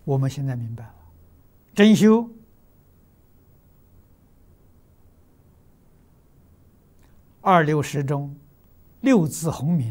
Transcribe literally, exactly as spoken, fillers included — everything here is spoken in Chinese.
我们现在明白了，真修二六时中，六字洪名